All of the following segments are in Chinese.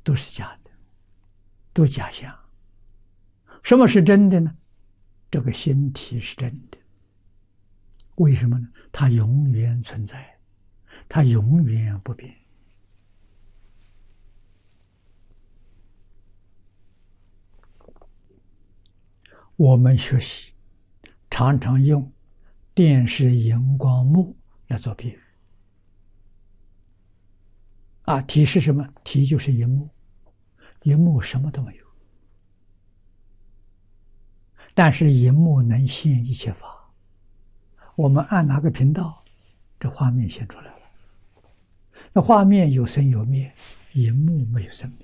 都是假的，都假象。什么是真的呢？这个心体是真的。为什么呢？它永远存在，它永远不变。我们学习常常用电视荧光幕来做比喻。体是什么？体就是荧幕，荧幕什么都没有，但是荧幕能现一切法。我们按哪个频道，这画面现出来了。那画面有生有灭，荧幕没有生灭。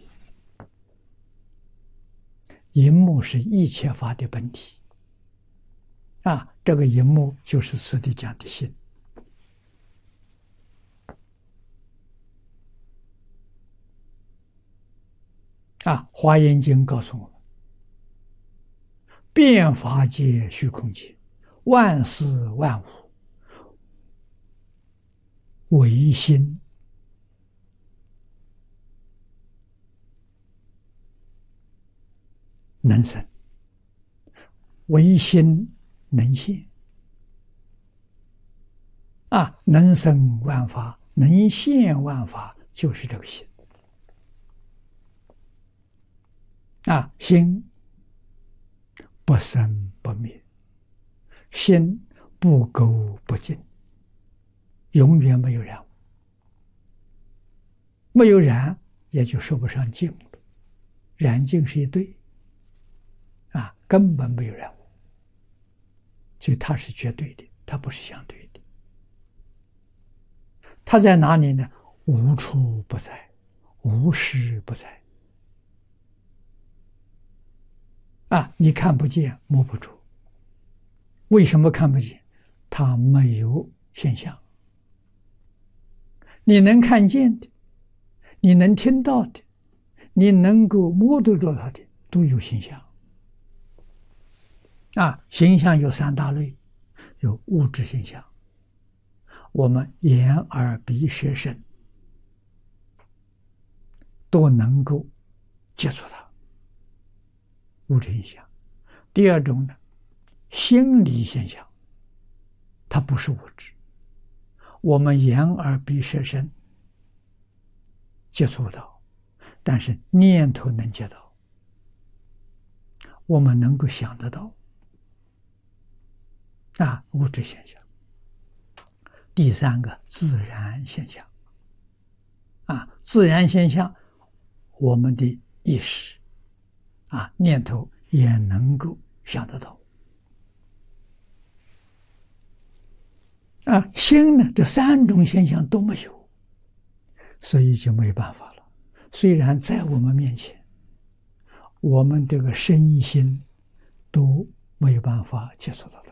荧幕是一切法的本体。这个荧幕就是此地讲的心。华严经告诉我们，遍法界虚空界，万事万物唯心能生，唯心能现。能生万法，能现万法，就是这个心。心不生不灭，心不垢不净，永远没有染污。没有染，也就说不上净了。染净是一对，根本没有染污，所以它是绝对的，它不是相对的。它在哪里呢？无处不在，无时不在。你看不见摸不着。为什么看不见？它没有现象。你能看见的，你能听到的，你能够摸得着它的，都有现象。现象有三大类，有物质现象，我们眼耳鼻舌身都能够接触它，物质现象。第二种呢，心理现象，它不是物质，我们眼耳鼻舌身接触不到，但是念头能接到，我们能够想得到。物质现象。第三个，自然现象。自然现象，我们的意识念头也能够想得到。心呢，这三种现象都没有，所以就没办法了。虽然在我们面前，我们这个身心都没有办法接触到它。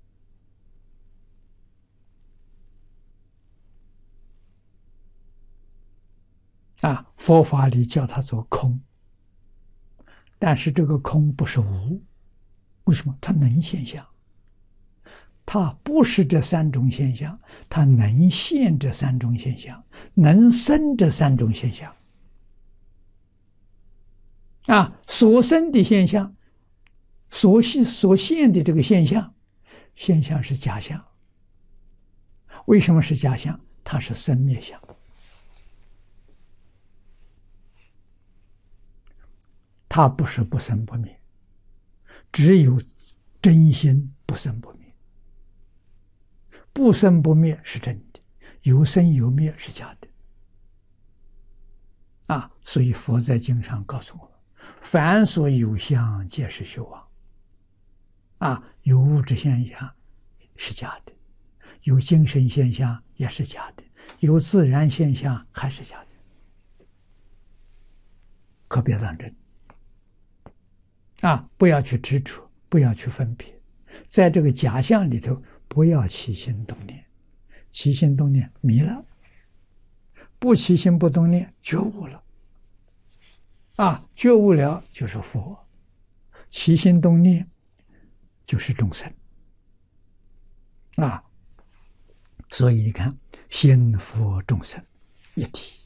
佛法里叫它做空，但是这个空不是无。为什么？它能现象，它不是这三种现象，它能现这三种现象，能生这三种现象。所生的现象，所现的这个现象，现象是假象。为什么是假象？它是生灭相。它不是不生不灭，只有真心不生不灭。不生不灭是真的，有生有灭是假的。所以佛在经上告诉我们，凡所有相，皆是虚妄。有物质现象是假的，有精神现象也是假的，有自然现象还是假的，可别当真。不要去执着，不要去分别，在这个假象里头，不要起心动念，起心动念迷了，不起心不动念觉悟了。觉悟了就是佛，起心动念就是众生。所以你看，心佛众生一体。